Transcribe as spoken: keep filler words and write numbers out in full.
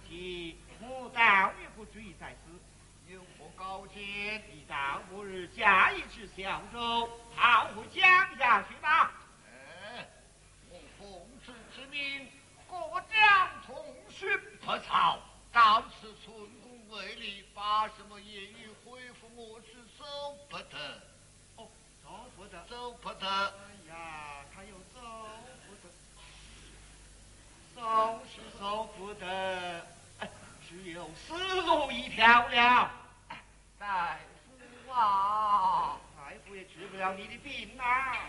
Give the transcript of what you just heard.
其母道也不追在此。 有何高见？ 一到末日，加一支小舟，好回江家去吧。 哎，我奉旨之命，各将同训破曹，到此寸功未立，把什么言语回复我是走不得。 哦，走不得， 走不得。 哎呀，他又走不得，走是走不得，哎，只有死路一条了。 大夫啊， 大夫也治不了你的病啊。